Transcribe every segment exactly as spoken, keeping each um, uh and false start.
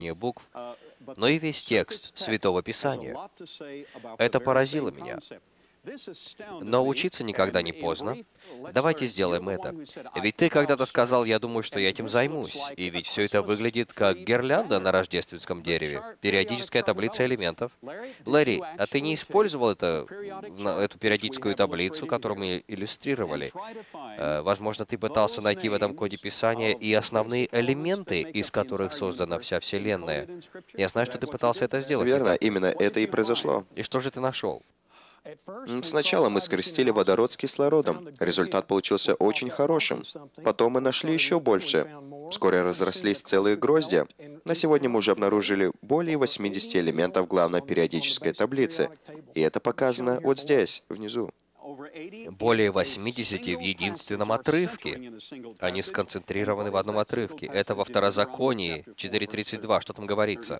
букв, но и весь текст Святого Писания. Это поразило меня. Но учиться никогда не поздно. Давайте сделаем это. Ведь ты когда-то сказал, я думаю, что я этим займусь. И ведь все это выглядит как гирлянда на рождественском дереве. Периодическая таблица элементов. Ларри, а ты не использовал это, эту периодическую таблицу, которую мы иллюстрировали? Возможно, ты пытался найти в этом коде Писания и основные элементы, из которых создана вся Вселенная. Я знаю, что ты пытался это сделать. Верно, именно это и произошло. И что же ты нашел? Сначала мы скрестили водород с кислородом. Результат получился очень хорошим. Потом мы нашли еще больше. Вскоре разрослись целые гроздья. На сегодня мы уже обнаружили более восьмидесяти элементов главной периодической таблицы. И это показано вот здесь, внизу. Более восьмидесяти в единственном отрывке. Они сконцентрированы в одном отрывке. Это во Второзаконии четыре тридцать два. Что там говорится?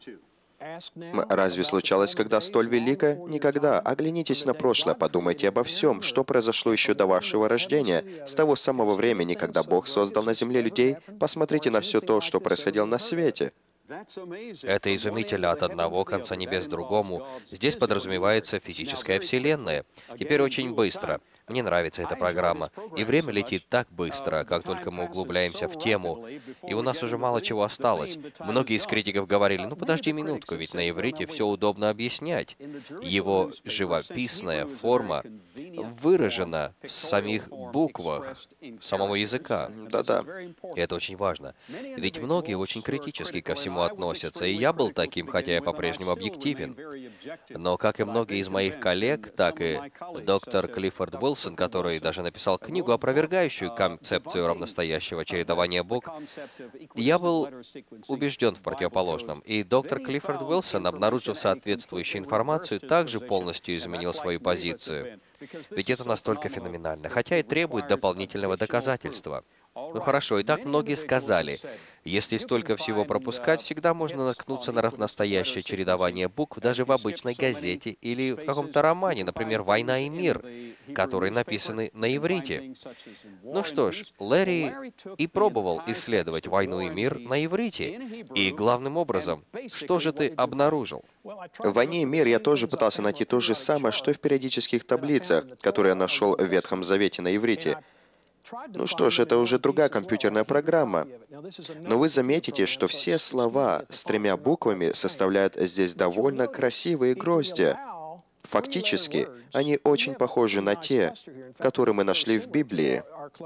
Разве случалось, когда столь велико? Никогда. Оглянитесь на прошлое, подумайте обо всем, что произошло еще до вашего рождения, с того самого времени, когда Бог создал на земле людей. Посмотрите на все то, что происходило на свете. Это изумительно от одного конца небес к другому. Здесь подразумевается физическая вселенная. Теперь очень быстро. Мне нравится эта программа. И время летит так быстро, как только мы углубляемся в тему. И у нас уже мало чего осталось. Многие из критиков говорили, ну подожди минутку, ведь на иврите все удобно объяснять. Его живописная форма выражена в самих буквах самого языка. Да-да. И это очень важно. Ведь многие очень критически ко всему относятся, и я был таким, хотя я по-прежнему объективен. Но как и многие из моих коллег, так и доктор Клиффорд Уилсон, который даже написал книгу, опровергающую концепцию равностоящего чередования букв, я был убежден в противоположном. И доктор Клиффорд Уилсон, обнаружив соответствующую информацию, также полностью изменил свою позицию. Ведь это настолько феноменально, хотя и требует дополнительного доказательства. Ну хорошо, и так многие сказали, если столько всего пропускать, всегда можно наткнуться на настоящее чередование букв даже в обычной газете или в каком-то романе, например, «Война и мир», которые написаны на иврите. Ну что ж, Ларри и пробовал исследовать «Войну и мир» на иврите. И главным образом, что же ты обнаружил? В «Войне и мир» я тоже пытался найти то же самое, что и в периодических таблицах, которые я нашел в Ветхом Завете на иврите. Ну что ж, это уже другая компьютерная программа. Но вы заметите, что все слова с тремя буквами составляют здесь довольно красивые гроздья. Фактически, они очень похожи на те, которые мы нашли в Библии.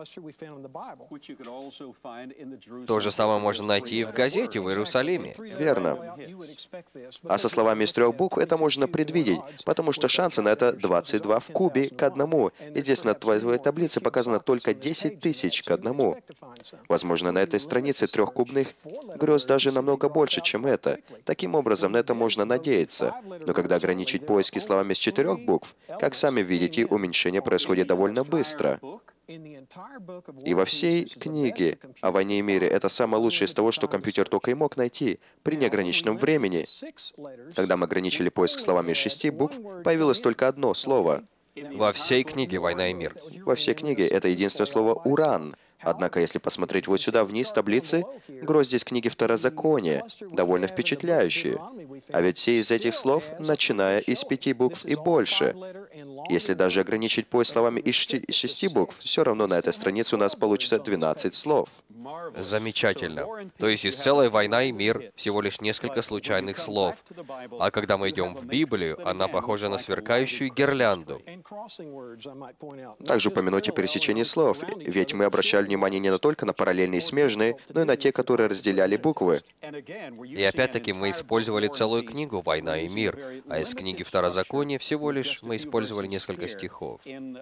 То же самое можно найти и в газете в Иерусалиме. Верно. А со словами из трех букв это можно предвидеть, потому что шансы на это двадцать два в кубе к одному. И здесь на твоей таблице показано только десять тысяч к одному. Возможно, на этой странице трехкубных грез даже намного больше, чем это. Таким образом, на это можно надеяться. Но когда ограничить поиски словами с четырех букв, как сами видите, уменьшение происходит довольно быстро. И во всей книге о «Войне и мире» это самое лучшее из того, что компьютер только и мог найти при неограниченном времени. Когда мы ограничили поиск словами из шести букв, появилось только одно слово. Во всей книге «Война и мир». Во всей книге это единственное слово «уран». Однако, если посмотреть вот сюда вниз таблицы, гроздь из книги Второзакония довольно впечатляющие. А ведь все из этих слов, начиная из пяти букв и больше. Если даже ограничить поиск словами из шести букв, все равно на этой странице у нас получится двенадцать слов. Замечательно. То есть из целой «Война и мир» всего лишь несколько случайных слов. А когда мы идем в Библию, она похожа на сверкающую гирлянду. Также упомянуть о пересечении слов, ведь мы обращали внимание не только на параллельные и смежные, но и на те, которые разделяли буквы. И опять-таки мы использовали целую книгу «Война и мир», а из книги Второзакония всего лишь мы использовали несколько стихов.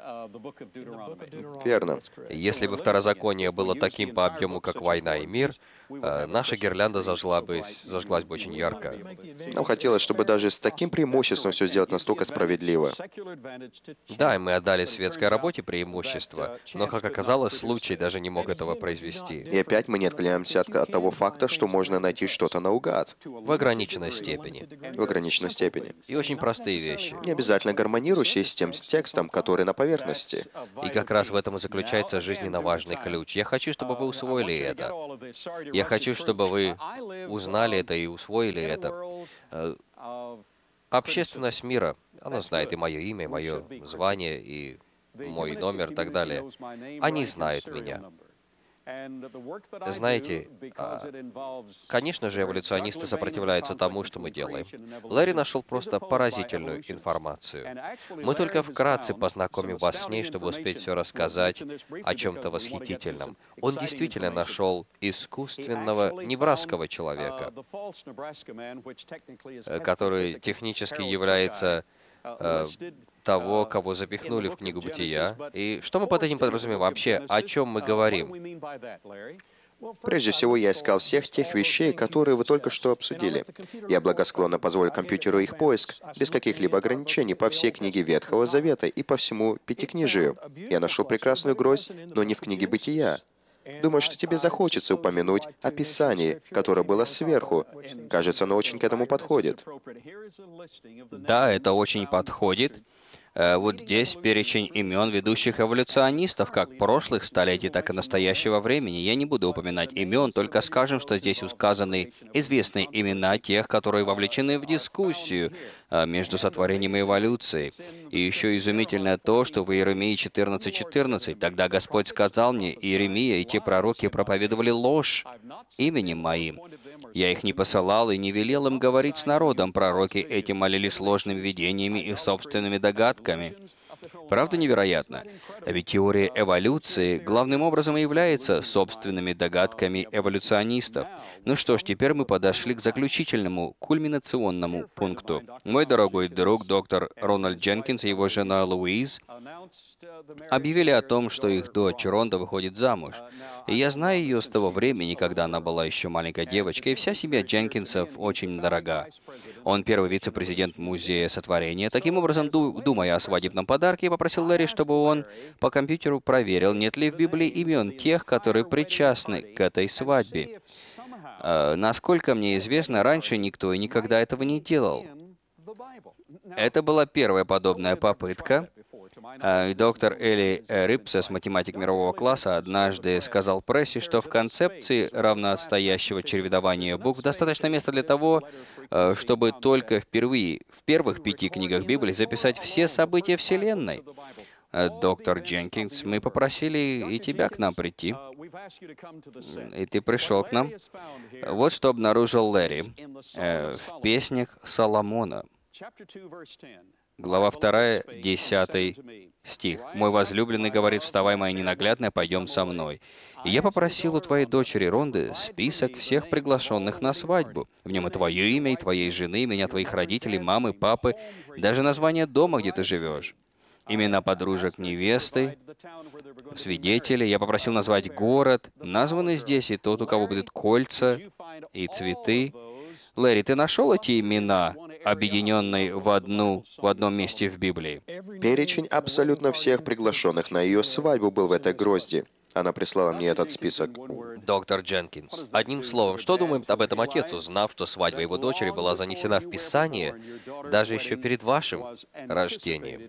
Верно. Если бы Второзаконие было таким по объему, как «Война и мир», наша гирлянда зажгла бы, зажглась бы очень ярко. Нам хотелось, чтобы даже с таким преимуществом все сделать настолько справедливо. Да, и мы отдали светской работе преимущество, но, как оказалось, случай даже не мог этого произвести. И опять мы не отклоняемся от, от того факта, что можно найти что-то наугад. В ограниченной степени. В ограниченной степени. И очень простые вещи. Не обязательно гармонирующие с тем текстом, который на поверхности. И как раз в этом и заключается жизненно важный ключ. Я хочу, чтобы вы усвоили это. Я Я хочу, чтобы вы узнали это и усвоили это. Э, Общественность мира, она знает и мое имя, и мое звание, и мой номер и так далее. Они знают меня. Знаете, а, конечно же, эволюционисты сопротивляются тому, что мы делаем. Ларри нашел просто поразительную информацию. Мы только вкратце познакомим вас с ней, чтобы успеть все рассказать о чем-то восхитительном. Он действительно нашел искусственного небрасского человека, э, который технически является э, того, кого запихнули в книгу Бытия. И что мы под этим подразумеваем вообще? О чем мы говорим? Прежде всего, я искал всех тех вещей, которые вы только что обсудили. Я благосклонно позволил компьютеру их поиск, без каких-либо ограничений, по всей книге Ветхого Завета и по всему Пятикнижию. Я нашел прекрасную гроздь, но не в книге Бытия. Думаю, что тебе захочется упомянуть описание, которое было сверху. Кажется, оно очень к этому подходит. Да, это очень подходит. Э, Вот здесь перечень имен ведущих эволюционистов, как прошлых столетий, так и настоящего времени. Я не буду упоминать имен, только скажем, что здесь указаны известные имена тех, которые вовлечены в дискуссию э, между сотворением и эволюцией. И еще изумительно то, что в Иеремии четырнадцать четырнадцать, «Тогда Господь сказал мне, Иеремия и те пророки проповедовали ложь именем моим. Я их не посылал и не велел им говорить с народом. Пророки эти молились ложными видениями и собственными догадками». Правда невероятно? Ведь теория эволюции главным образом и является собственными догадками эволюционистов. Ну что ж, теперь мы подошли к заключительному, кульминационному пункту. Мой дорогой друг, доктор Рональд Дженкинс и его жена Луиз объявили о том, что их дочь Ронда выходит замуж. И я знаю ее с того времени, когда она была еще маленькой девочкой, и вся семья Дженкинсов очень дорога. Он первый вице-президент Музея Сотворения. Таким образом, ду- думая о свадебном подарке, я попросил Ларри, чтобы он по компьютеру проверил, нет ли в Библии имен тех, которые причастны к этой свадьбе. Э, насколько мне известно, раньше никто и никогда этого не делал. Это была первая подобная попытка. А, и доктор Эли Рипсес, математик мирового класса, однажды сказал прессе, что в концепции равноотстоящего чередования букв достаточно места для того, э, чтобы только впервые в первых пяти книгах Библии записать все события Вселенной. Э, Доктор Дженкинс, мы попросили и тебя к нам прийти. И ты пришел к нам. Вот что обнаружил Ларри э, в песнях Соломона. Глава вторая, десятый стих. «Мой возлюбленный говорит, вставай, моя ненаглядная, пойдем со мной. И я попросил у твоей дочери Ронды список всех приглашенных на свадьбу. В нем и твое имя, и твоей жены, имена твоих родителей, мамы, папы, даже название дома, где ты живешь. Имена подружек невесты, свидетелей. Я попросил назвать город. Названы здесь и тот, у кого будут кольца и цветы. Ларри, ты нашел эти имена, объединенные в одну, в одном месте в Библии?» Перечень абсолютно всех приглашенных на ее свадьбу был в этой грозди. Она прислала мне этот список. Доктор Дженкинс, одним словом, что думает об этом отец, узнав, что свадьба его дочери была занесена в Писание даже еще перед вашим рождением?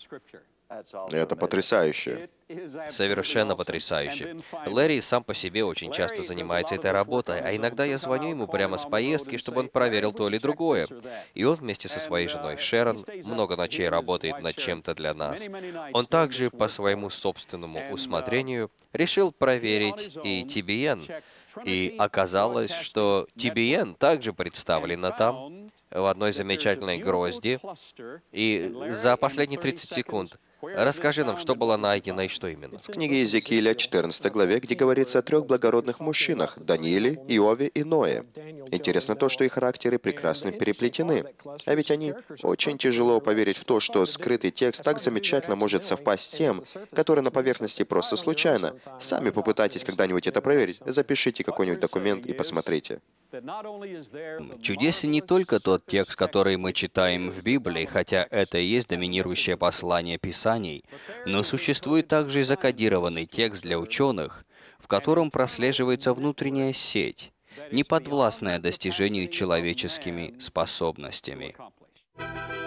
Это потрясающе. Совершенно потрясающе. Ларри сам по себе очень часто занимается этой работой, а иногда я звоню ему прямо с поездки, чтобы он проверил то или другое. И он вместе со своей женой Шерон много ночей работает над чем-то для нас. Он также по своему собственному усмотрению решил проверить и Ти Би Эн. И оказалось, что Ти Би Эн также представлена там, в одной замечательной грозди. И за последние тридцать секунд расскажи нам, что было найдено и что именно. В книге Иезекииля, четырнадцатой главе, где говорится о трех благородных мужчинах — Данииле, Иове и Ное. Интересно то, что их характеры прекрасно переплетены. А ведь они очень тяжело поверить в то, что скрытый текст так замечательно может совпасть с тем, который на поверхности просто случайно. Сами попытайтесь когда-нибудь это проверить. Запишите какой-нибудь документ и посмотрите. Чудесен не только тот текст, который мы читаем в Библии, хотя это и есть доминирующее послание Писаний, но существует также и закодированный текст для ученых, в котором прослеживается внутренняя сеть, неподвластная достижению человеческими способностями.